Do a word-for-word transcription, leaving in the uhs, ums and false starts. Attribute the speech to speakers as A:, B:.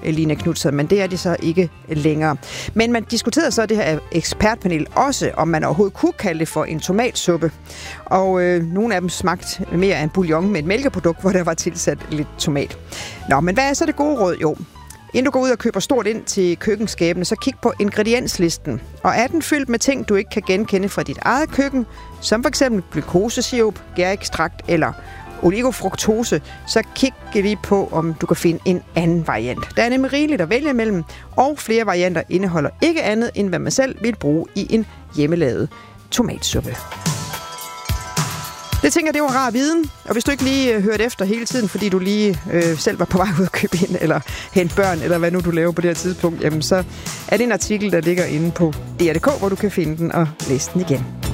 A: Line Knutzon, men det er de så ikke længere. Men man diskuterede så det her ekspertpanel også, om man overhovedet kunne kalde det for en tomatsuppe. Og øh, nogle af dem smagte mere af en bouillon med et mælkeprodukt, hvor der var tilsat lidt tomat. Nå, men hvad er så det gode råd? Jo, inden du går ud og køber stort ind til køkkenskabene, så kig på ingredienslisten. Og er den fyldt med ting, du ikke kan genkende fra dit eget køkken, som for eksempel glukosesirup, gærekstrakt eller oligofruktose, så kig lige på, om du kan finde en anden variant. Der er nemlig rigeligt at vælge imellem, og flere varianter indeholder ikke andet, end hvad man selv vil bruge i en hjemmelavet tomatsuppe. Det tænker jeg, det var rar viden, og hvis du ikke lige øh, hørte efter hele tiden, fordi du lige øh, selv var på vej ud at købe ind, eller hente børn, eller hvad nu du laver på det her tidspunkt, jamen så er det en artikel, der ligger inde på D R punktum d k, hvor du kan finde den og læse den igen.